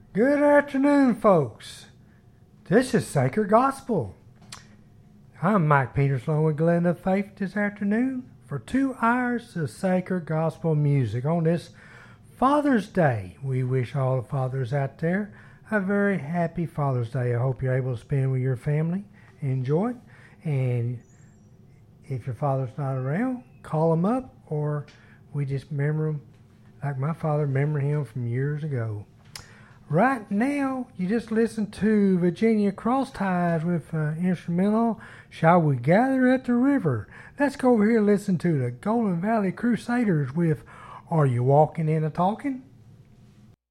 Good afternoon, folks. This is Sacred Gospel. I'm Mike Peters along with Glenda Faith this afternoon for 2 hours of Sacred Gospel music on this Father's Day. We wish all the fathers out there a very happy Father's Day. I hope you're able to spend with your family and enjoy it. And if your father's not around, call him up, or we just remember him like my father remembered him from years ago. Right now, you just listened to Virginia Crossties with instrumental, Shall We Gather at the River. Let's go over here and listen to the Golden Valley Crusaders with Are You Walking in a Talking?